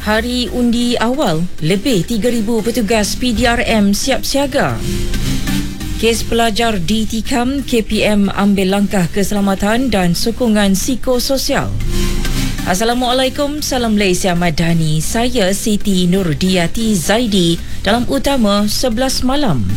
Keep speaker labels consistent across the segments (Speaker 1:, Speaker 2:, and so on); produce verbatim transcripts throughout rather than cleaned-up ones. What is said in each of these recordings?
Speaker 1: Hari undi awal, lebih tiga ribu petugas P D R M siap siaga. Kes pelajar ditikam, K P M ambil langkah keselamatan dan sokongan psikososial. Assalamualaikum, salam Malaysia Madani. Saya Siti Nurdiati Zaidi dalam Utama sebelas malam.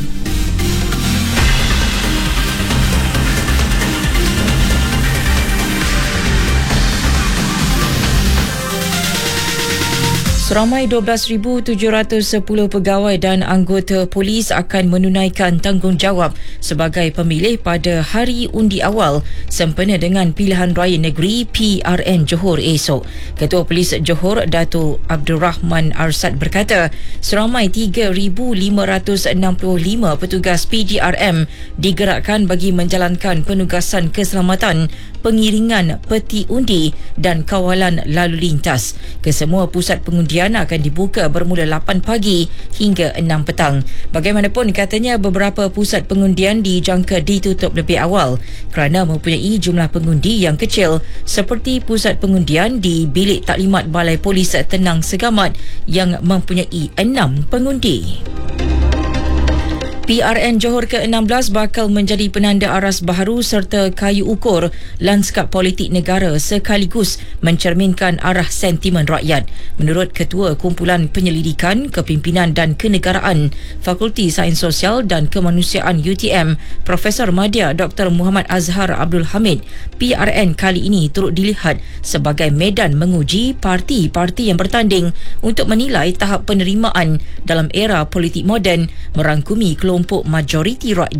Speaker 1: Seramai dua belas ribu tujuh ratus sepuluh pegawai dan anggota polis akan menunaikan tanggungjawab sebagai pemilih pada hari undi awal sempena dengan pilihan raya negeri P R N Johor esok. Ketua Polis Johor, Dato' Abdul Rahman Arsad berkata, seramai tiga ribu lima ratus enam puluh lima petugas P D R M digerakkan bagi menjalankan penugasan keselamatan, pengiringan peti undi dan kawalan lalu lintas. Kesemua pusat pengundian akan dibuka bermula lapan pagi hingga enam petang. Bagaimanapun, katanya beberapa pusat pengundian dijangka ditutup lebih awal kerana mempunyai jumlah pengundi yang kecil, seperti pusat pengundian di bilik taklimat Balai Polis Tenang Segamat yang mempunyai enam pengundi. P R N Johor ke enam belas bakal menjadi penanda aras baharu serta kayu ukur lanskap politik negara sekaligus mencerminkan arah sentimen rakyat. Menurut Ketua Kumpulan Penyelidikan, Kepimpinan dan Kenegaraan Fakulti Sains Sosial dan Kemanusiaan U T M, Profesor Madya Doktor Muhammad Azhar Abdul Hamid, P R N kali ini turut dilihat sebagai medan menguji parti-parti yang bertanding untuk menilai tahap penerimaan dalam era politik moden merangkumi kelompok majoriti rakyat